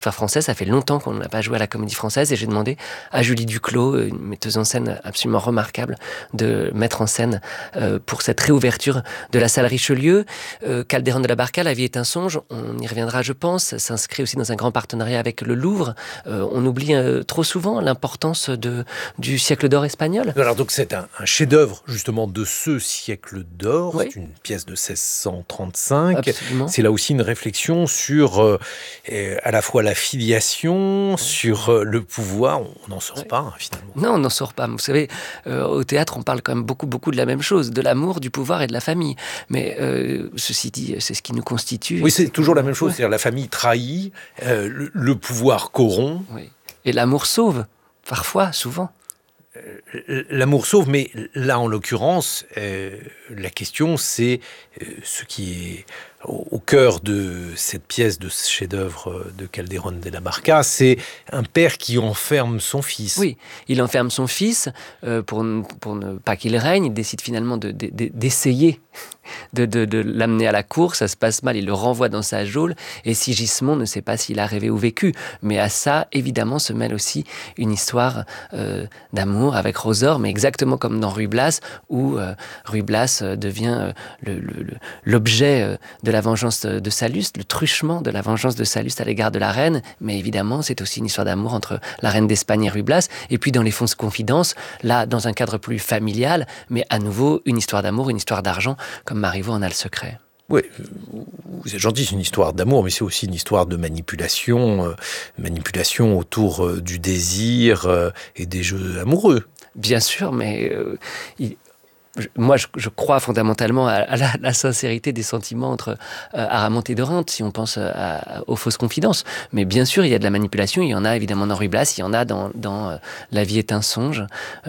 Français, ça fait longtemps qu'on n'a pas joué à la Comédie Française et j'ai demandé à Julie Duclos, une metteuse en scène absolument remarquable, de mettre en scène pour cette réouverture de la salle Richelieu. Calderon de la Barca, La vie est un songe, on y reviendra je pense, s'inscrit aussi dans un grand partenariat avec le Louvre. On oublie trop souvent l'importance du siècle d'or espagnol. Alors donc c'est un chef-d'œuvre justement de ce siècle d'or, Oui. c'est une pièce de 1635. Absolument. C'est là aussi une réflexion sur à la fois la filiation, sur le pouvoir. On n'en sort pas finalement. Non, on n'en sort pas. Vous savez, au théâtre, on parle quand même beaucoup de la même chose, de l'amour, du pouvoir et de la famille. Mais ceci dit, c'est ce qui nous constitue. Oui, c'est toujours la même chose. C'est-à-dire la famille trahit, le pouvoir corrompt. Oui. Et l'amour sauve, parfois, souvent. L'amour sauve, mais là, en l'occurrence, la question, c'est ce qui est au cœur de cette pièce, de ce chef-d'œuvre de Calderon de la Barca, c'est un père qui enferme son fils. Oui, il enferme son fils pour ne pas qu'il règne. Il décide finalement d'essayer de l'amener à la cour. Ça se passe mal, il le renvoie dans sa geôle. Et Sigismond ne sait pas s'il a rêvé ou vécu. Mais à ça, évidemment, se mêle aussi une histoire d'amour avec Rosor, mais exactement comme dans Ruy Blas, où Ruy Blas devient l'objet de la vengeance de Sallust, le truchement de la vengeance de Sallust à l'égard de la reine. Mais évidemment, c'est aussi une histoire d'amour entre la reine d'Espagne et Ruy Blas. Et puis dans Les Fausses Confidences, là, dans un cadre plus familial, mais à nouveau, une histoire d'amour, une histoire d'argent, comme Marivaux en a le secret. Oui, vous êtes gentil, c'est une histoire d'amour, mais c'est aussi une histoire de manipulation, manipulation autour du désir et des jeux amoureux. Bien sûr, mais moi, je crois fondamentalement à la sincérité des sentiments entre Aramante et Dorante, si on pense aux Fausses Confidences. Mais bien sûr, il y a de la manipulation, il y en a évidemment dans Ruy Blas, il y en a dans La vie est un songe.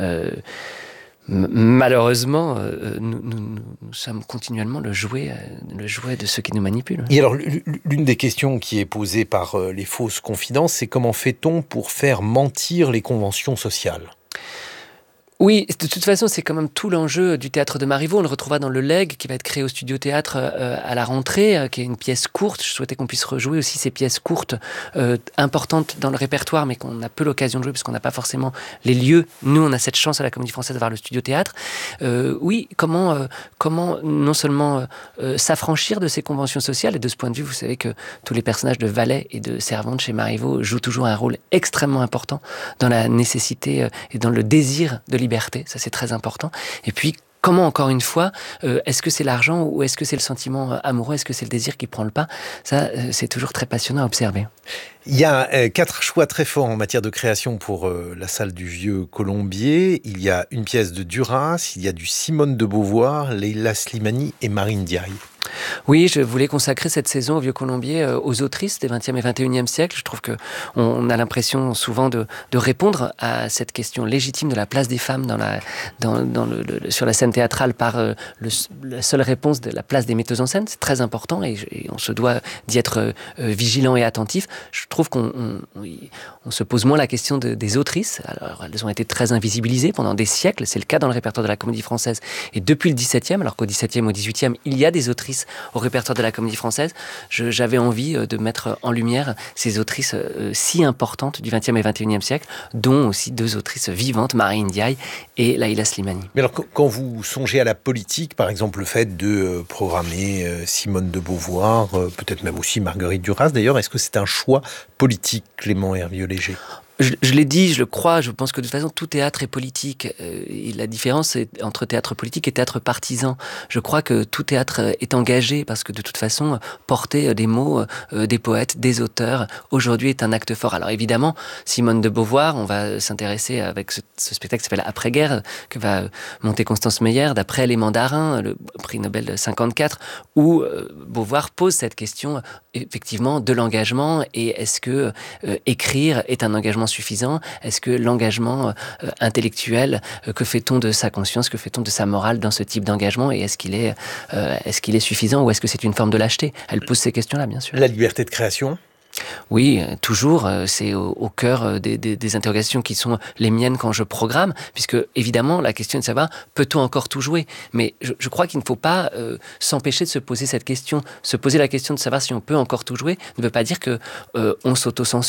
Malheureusement, nous sommes continuellement le jouet de ceux qui nous manipulent. Et alors, l'une des questions qui est posée par les Fausses Confidences, c'est comment fait-on pour faire mentir les conventions sociales ? Oui, de toute façon, c'est quand même tout l'enjeu du théâtre de Marivaux. On le retrouvera dans le Legs, qui va être créé au Studio Théâtre à la rentrée, qui est une pièce courte. Je souhaitais qu'on puisse rejouer aussi ces pièces courtes, importantes dans le répertoire, mais qu'on a peu l'occasion de jouer, parce qu'on n'a pas forcément les lieux. Nous, on a cette chance à la Comédie Française d'avoir le Studio Théâtre. Oui, comment non seulement s'affranchir de ces conventions sociales, et de ce point de vue, vous savez que tous les personnages de valets et de servantes chez Marivaux jouent toujours un rôle extrêmement important dans la nécessité et dans le désir de liberté. Ça, c'est très important. Et puis, comment, encore une fois, est-ce que c'est l'argent ou est-ce que c'est le sentiment amoureux, est-ce que c'est le désir qui prend le pas ? Ça, c'est toujours très passionnant à observer. Il y a 4 choix très forts en matière de création pour la salle du Vieux Colombier. Il y a une pièce de Duras, il y a du Simone de Beauvoir, Leila Slimani et Marine Diaye. Oui, je voulais consacrer cette saison au Vieux Colombier aux autrices des 20e et 21e siècles. Je trouve qu'on a l'impression souvent de répondre à cette question légitime de la place des femmes sur la scène théâtrale par la seule réponse de la place des metteuses en scène. C'est très important et on se doit d'y être vigilant et attentif. Je trouve qu'on se pose moins la question des autrices. Alors, elles ont été très invisibilisées pendant des siècles. C'est le cas dans le répertoire de la Comédie Française. Et depuis le XVIIe, alors qu'au XVIIe, au XVIIIe, il y a des autrices au répertoire de la Comédie Française, j'avais envie de mettre en lumière ces autrices si importantes du XXe et XXIe siècle, dont aussi 2 autrices vivantes, Marine Diaye et Leila Slimani. Mais alors, quand vous songez à la politique, par exemple, le fait de programmer Simone de Beauvoir, peut-être même aussi Marguerite Duras d'ailleurs, est-ce que c'est un choix politique, Clément Hervieux-Léger ? Je l'ai dit, je le crois, je pense que de toute façon tout théâtre est politique. Et la différence entre théâtre politique et théâtre partisan. Je crois que tout théâtre est engagé parce que de toute façon, porter des mots des poètes, des auteurs, aujourd'hui est un acte fort. Alors évidemment, Simone de Beauvoir, on va s'intéresser avec ce spectacle qui s'appelle Après-guerre, que va monter Constance Meyer, d'après Les Mandarins, le prix Nobel 54, où Beauvoir pose cette question effectivement de l'engagement et est-ce que écrire est un engagement suffisant ? Est-ce que l'engagement intellectuel, que fait-on de sa conscience, que fait-on de sa morale dans ce type d'engagement et est-ce qu'il est suffisant ou est-ce que c'est une forme de lâcheté ? Elle pose ces questions-là, bien sûr. La liberté de création ? Oui, toujours, c'est au cœur des interrogations qui sont les miennes quand je programme, puisque évidemment la question est de savoir, peut-on encore tout jouer ? Mais je crois qu'il ne faut pas s'empêcher de se poser cette question. Se poser la question de savoir si on peut encore tout jouer ne veut pas dire qu'on s'auto-censure.